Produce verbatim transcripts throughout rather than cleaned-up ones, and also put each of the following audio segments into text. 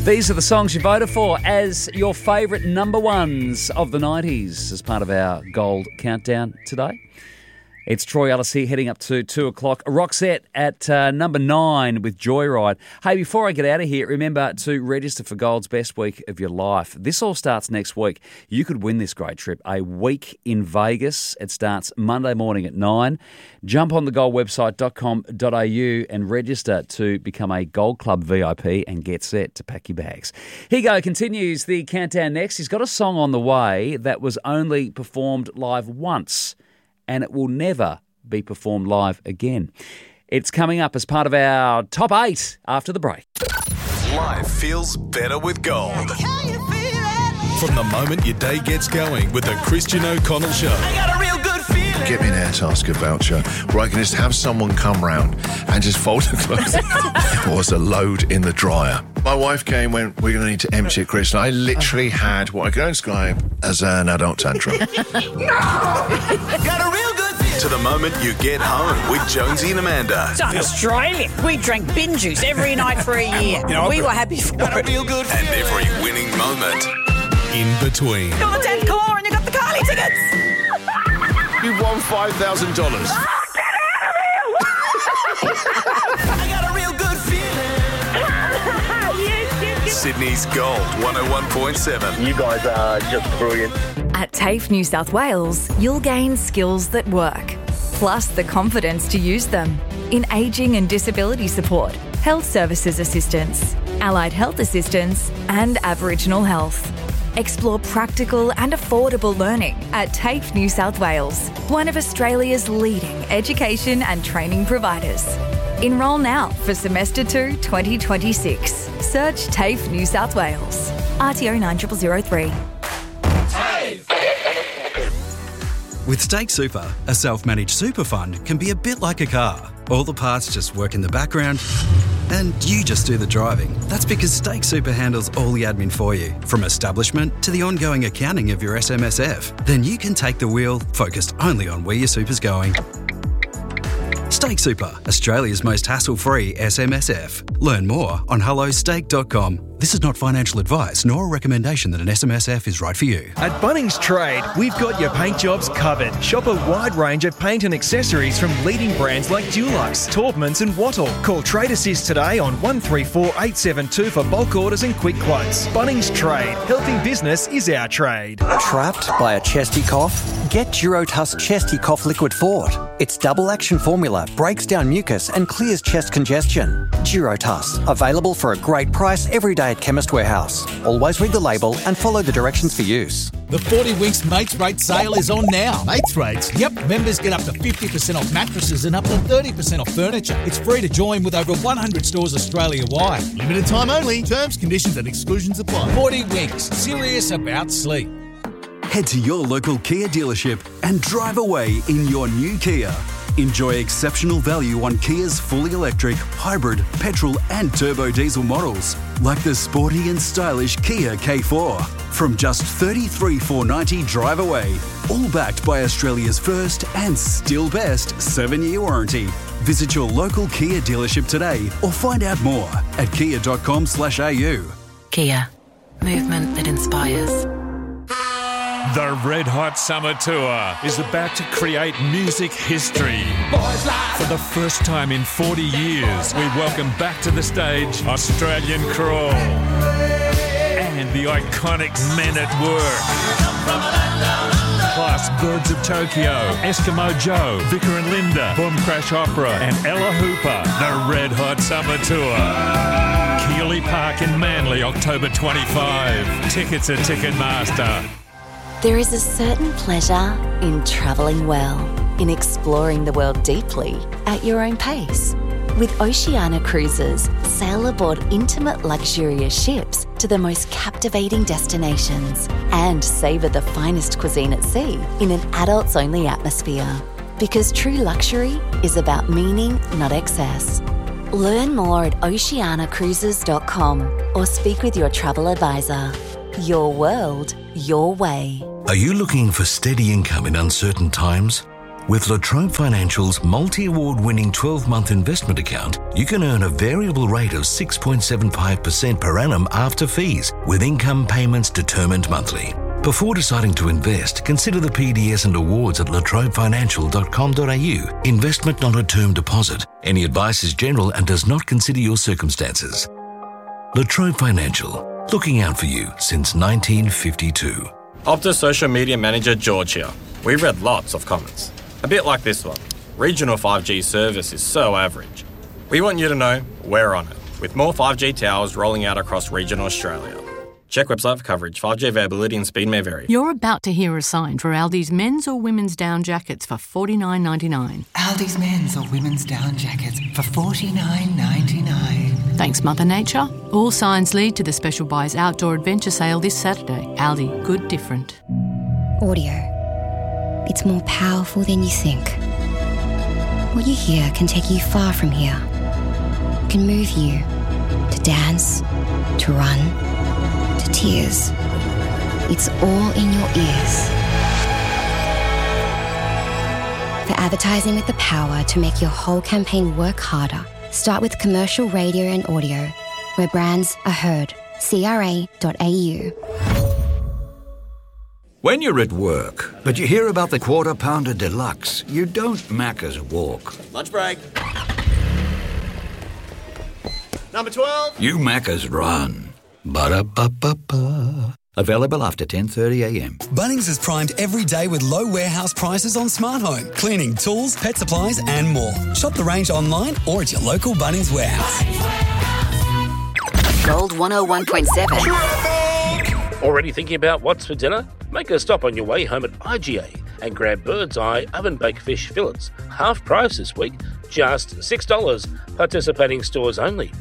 These are the songs you voted for as your favourite number ones of the nineties as part of our Gold Countdown today. It's Troy Ellis here, heading up to two o'clock. Roxette at uh, number nine with Joyride. Hey, before I get out of here, remember to register for Gold's Best Week of Your Life. This all starts next week. You could win this great trip, a week in Vegas. It starts Monday morning at nine. Jump on the gold website dot com dot a u and register to become a Gold Club V I P and get set to pack your bags. Higo continues the countdown next. He's got a song on the way that was only performed live once, and it will never be performed live again. It's coming up as part of our top eight after the break. Life feels better with Gold. From the moment your day gets going with the Christian O'Connell Show. I got a real good feeling. Get me an Airtasker voucher where I can just have someone come round and just fold the clothes. It was a load in the dryer. My wife came when we're going to need to empty it, Chris, and I literally had what I can describe as an adult tantrum. No! Got a real good feeling. To the moment you get home with Jonesy and Amanda. It's Australia. We drank bin juice every night for a year. You know, we were happy for got it. a real good And feeling. every winning moment in between. You're the tenth caller and you got the Carly tickets. You won five thousand dollars. I got a real good feeling. Sydney's Gold one oh one point seven. You guys are just brilliant. At TAFE New South Wales, you'll gain skills that work, plus the confidence to use them in ageing and disability support, health services assistance, allied health assistance, and Aboriginal health. Explore practical and affordable learning at TAFE New South Wales, one of Australia's leading education and training providers. Enrol now for semester two twenty twenty-six. Search TAFE New South Wales. R T O nine zero zero zero three. With Stake Super, a self-managed super fund can be a bit like a car. All the parts just work in the background and you just do the driving. That's because Stake Super handles all the admin for you, from establishment to the ongoing accounting of your S M S F. Then you can take the wheel, focused only on where your super's going. Stake Super, Australia's most hassle-free S M S F. Learn more on hello stake dot com. This is not financial advice nor a recommendation that an S M S F is right for you. At Bunnings Trade, we've got your paint jobs covered. Shop a wide range of paint and accessories from leading brands like Dulux, Taubmans and Wattle. Call Trade Assist today on one three four eight seven two for bulk orders and quick quotes. Bunnings Trade. Helping business is our trade. Trapped by a chesty cough? Get Durotuss Chesty Cough Liquid Fort. Its double action formula breaks down mucus and clears chest congestion. Durotuss, available for a great price every day at Chemist Warehouse. Always read the label and follow the directions for use. The forty Winks Mates Rate sale is on now. Mates Rates? Yep, members get up to fifty percent off mattresses and up to thirty percent off furniture. It's free to join with over one hundred stores Australia-wide. Limited time only. Terms, conditions and exclusions apply. forty Winks. Serious about sleep. Head to your local Kia dealership and drive away in your new Kia. Enjoy exceptional value on Kia's fully electric, hybrid, petrol and turbo diesel models, like the sporty and stylish Kia K four. From just thirty-three thousand four hundred ninety dollars drive away, all backed by Australia's first and still best seven-year warranty. Visit your local Kia dealership today or find out more at kia dot com slash a u. Kia. Movement that inspires. The Red Hot Summer Tour is about to create music history. For the first time in forty years, we welcome back to the stage Australian Crawl and the iconic Men at Work. Plus Birds of Tokyo, Eskimo Joe, Vicar and Linda, Boom Crash Opera and Ella Hooper. The Red Hot Summer Tour. Keeley Park in Manly, October twenty-fifth. Tickets at Ticketmaster. There is a certain pleasure in travelling well, in exploring the world deeply at your own pace. With Oceania Cruises, sail aboard intimate luxurious ships to the most captivating destinations and savour the finest cuisine at sea in an adults-only atmosphere. Because true luxury is about meaning, not excess. Learn more at oceania cruises dot com or speak with your travel advisor. Your world, your way. Are you looking for steady income in uncertain times? With Latrobe Financial's multi-award winning twelve-month investment account, you can earn a variable rate of six point seven five percent per annum after fees, with income payments determined monthly. Before deciding to invest, consider the P D S and awards at latrobe financial dot com dot a u. Investment not a term deposit. Any advice is general and does not consider your circumstances. Latrobe Financial, looking out for you since nineteen fifty-two. Optus Social Media Manager George here. We've read lots of comments. A bit like this one. Regional five G service is so average. We want you to know we're on it, with more five G towers rolling out across regional Australia. Check website for coverage. five G availability and speed may vary. You're about to hear a sign for Aldi's men's or women's down jackets for forty-nine ninety-nine. Aldi's men's or women's down jackets for forty-nine ninety-nine. Thanks, Mother Nature. All signs lead to the Special Buys Outdoor Adventure Sale this Saturday. Aldi, good different. Audio. It's more powerful than you think. What you hear can take you far from here. It can move you to dance, to run, to tears. It's all in your ears. For advertising with the power to make your whole campaign work harder, start with commercial radio and audio, where brands are heard. C R A dot A U. When you're at work, but you hear about the Quarter Pounder Deluxe, you don't Macca's walk. Lunch break. Number twelve. You Macca's run. Ba-da-ba-ba-ba. Available after ten thirty a m. Bunnings is primed every day with low warehouse prices on smart home, cleaning, tools, pet supplies and more. Shop the range online or at your local Bunnings warehouse. Gold one oh one point seven. Already thinking about what's for dinner? Make a stop on your way home at I G A and grab Bird's Eye oven-baked fish fillets. Half price this week, just six dollars. Participating stores only.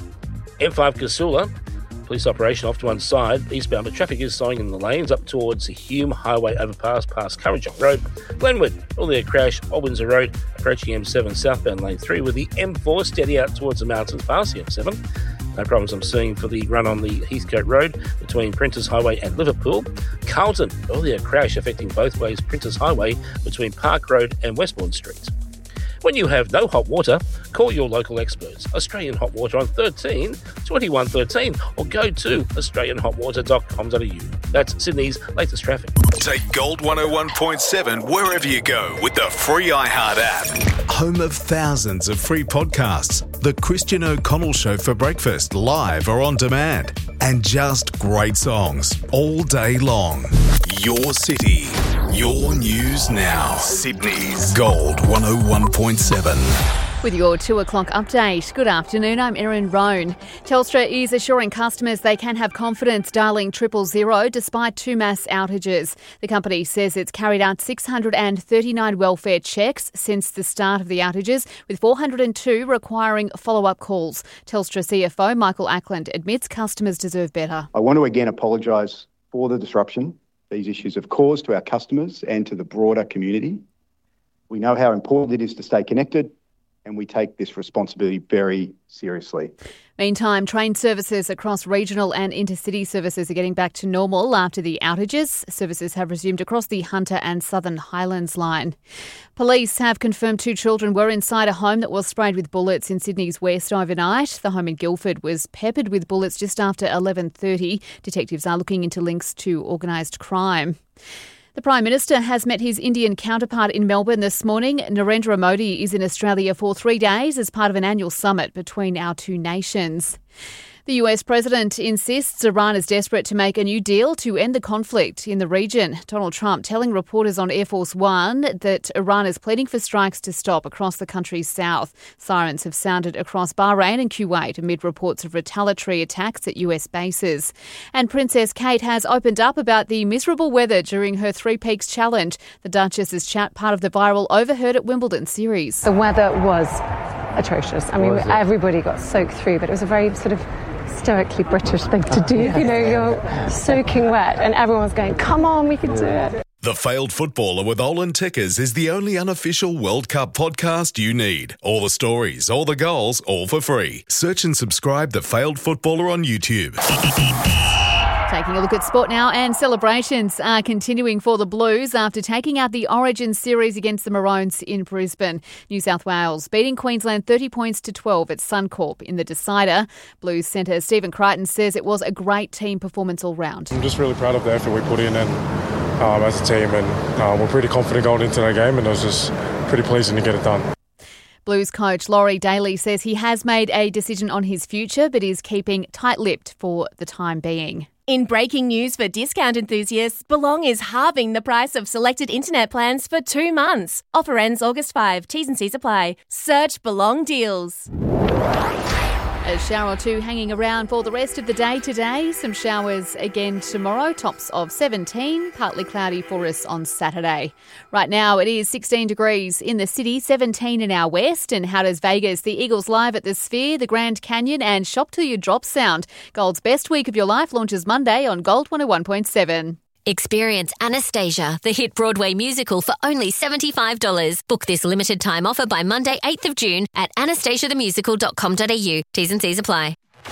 M five Casula. Police operation off to one side. Eastbound, but traffic is slowing in the lanes up towards the Hume Highway overpass past Currajong Road. Glenwood, earlier crash, Old Windsor Road, approaching M seven southbound lane three with the M four steady out towards the mountains past the M seven. No problems I'm seeing for the run on the Heathcote Road between Printers Highway and Liverpool. Carlton, earlier crash affecting both ways Printers Highway between Park Road and Westbourne Streets. When you have no hot water, call your local experts. Australian Hot Water on thirteen twenty-one thirteen or go to australian hot water dot com dot a u. That's Sydney's latest traffic. Take Gold one oh one point seven wherever you go with the free iHeart app. Home of thousands of free podcasts. The Christian O'Connell Show for breakfast, live or on demand. And just great songs all day long. Your city, your news now. Sydney's Gold one oh one point seven. With your two o'clock update. Good afternoon, I'm Erin Roan. Telstra is assuring customers they can have confidence dialling triple zero despite two mass outages. The company says it's carried out six hundred thirty-nine welfare checks since the start of the outages, with four hundred two requiring follow-up calls. Telstra C F O Michael Ackland admits customers deserve better. I want to again apologise for the disruption these issues have caused to our customers and to the broader community. We know how important it is to stay connected, and we take this responsibility very seriously. Meantime, train services across regional and intercity services are getting back to normal after the outages. Services have resumed across the Hunter and Southern Highlands line. Police have confirmed two children were inside a home that was sprayed with bullets in Sydney's west overnight. The home in Guildford was peppered with bullets just after eleven thirty. Detectives are looking into links to organised crime. The Prime Minister has met his Indian counterpart in Melbourne this morning. Narendra Modi is in Australia for three days as part of an annual summit between our two nations. The U S President insists Iran is desperate to make a new deal to end the conflict in the region. Donald Trump telling reporters on Air Force One that Iran is pleading for strikes to stop across the country's south. Sirens have sounded across Bahrain and Kuwait amid reports of retaliatory attacks at U S bases. And Princess Kate has opened up about the miserable weather during her Three Peaks Challenge. The Duchess's chat part of the viral Overheard at Wimbledon series. The weather was atrocious. I mean, everybody got soaked through, but it was a very sort of stoically British thing to do. You know, you're soaking wet and everyone's going, come on, we can do it. The Failed Footballer with Olin Tickers is the only unofficial World Cup podcast you need. All the stories, all the goals, all for free. Search and subscribe The Failed Footballer on YouTube. Taking a look at sport now, and celebrations are continuing for the Blues after taking out the Origin series against the Maroons in Brisbane. New South Wales beating Queensland thirty points to twelve at Suncorp in the decider. Blues centre Stephen Crichton says it was a great team performance all round. I'm just really proud of the effort we put in and um, as a team, and um, we're pretty confident going into that game, and it was just pretty pleasing to get it done. Blues coach Laurie Daly says he has made a decision on his future but is keeping tight-lipped for the time being. In breaking news for discount enthusiasts, Belong is halving the price of selected internet plans for two months. Offer ends August fifth. T's and C's apply. Search Belong Deals. A shower or two hanging around for the rest of the day today. Some showers again tomorrow, tops of seventeen, partly cloudy for us on Saturday. Right now it is sixteen degrees in the city, seventeen in our west. And how does Vegas, the Eagles live at the Sphere, the Grand Canyon and Shop Till You Drop sound? Gold's Best Week of Your Life launches Monday on Gold one oh one point seven. Experience Anastasia, the hit Broadway musical, for only seventy-five dollars. Book this limited time offer by Monday, eighth of June at anastasia the musical dot com dot a u. T's and C's apply.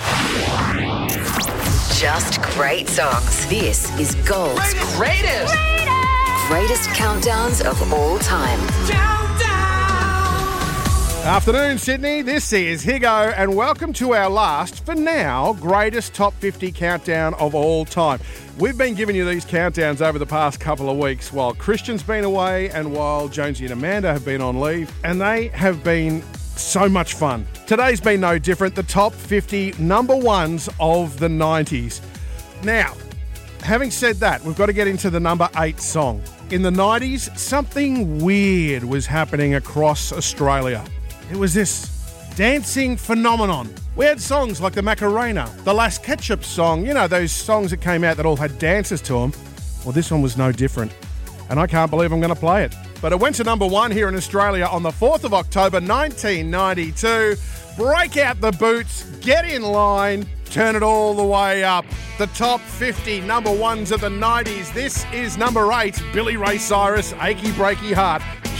Just great songs. This is Gold's greatest, greatest, greatest, greatest countdowns of all time. Afternoon, Sydney. This is Higo, and welcome to our last, for now, greatest top fifty countdown of all time. We've been giving you these countdowns over the past couple of weeks while Christian's been away and while Jonesy and Amanda have been on leave, and they have been so much fun. Today's been no different. The top fifty number ones of the nineties. Now, having said that, we've got to get into the number eight song. In the nineties, something weird was happening across Australia. It was this dancing phenomenon. We had songs like the Macarena, the Las Ketchup song, you know, those songs that came out that all had dances to them. Well, this one was no different, and I can't believe I'm going to play it. But it went to number one here in Australia on the fourth of October, nineteen ninety-two. Break out the boots, get in line, turn it all the way up. The top fifty number ones of the nineties. This is number eight, Billy Ray Cyrus, Achy Breaky Heart.